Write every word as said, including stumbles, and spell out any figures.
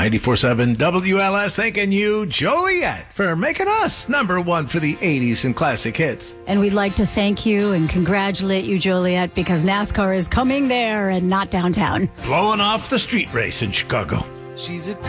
ninety-four point seven W L S thanking you, Joliet, for making us number one for the eighties and classic hits. And we'd like to thank you and congratulate you, Joliet, because NASCAR is coming there and not downtown. Blowing off the street race in Chicago. She's a